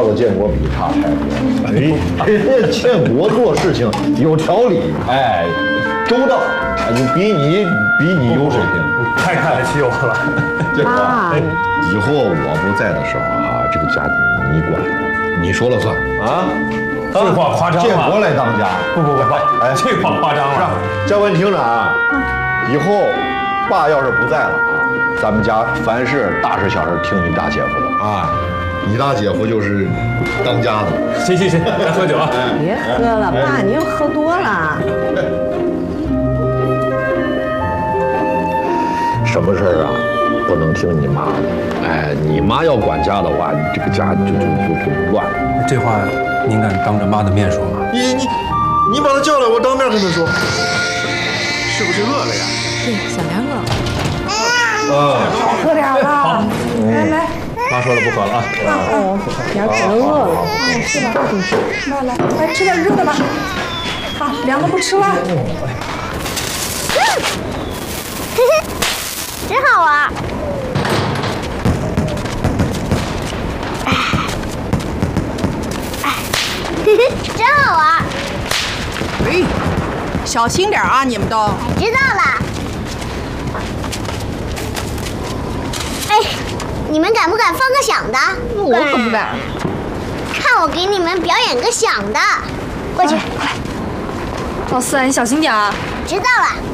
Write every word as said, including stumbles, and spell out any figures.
和建国比差太多。哎，人家建国做事情有条理，哎，周到，你比你比你有水平。 太看得起我了， 建国，哎，以后我不在的时候啊，这个家你管，你说了算啊。 这话夸张了。 建国来当家， 不不不不，哎，这话夸张了。 是啊，嘉文听着啊，以后爸要是不在了啊，咱们家凡事大事小事听你大姐夫的啊。你大姐夫就是当家的。 行行行，咱喝酒啊！ 别喝了，爸，你又喝多了。 什么事儿啊，不能听你妈的。哎，你妈要管家的话，你这个家就就就就乱了。 这话您敢当着妈的面说吗？ 你你你把他叫来，我当面跟他说。是不是饿了呀？ 对，小梁饿了。 啊， 少喝点了。来来。 妈说了不喝了啊。 哦，娘可能饿了。嗯，是吧？来来，来吃点热的吧。好，凉的不吃了。 嘿嘿，真好玩。哎，哎，嘿嘿，真好玩。 哎，小心点啊，你们都。 知道了。哎，你们敢不敢放个响的？ 我可不敢。 看我给你们表演个响的。过去， 老四，你小心点啊。 知道了。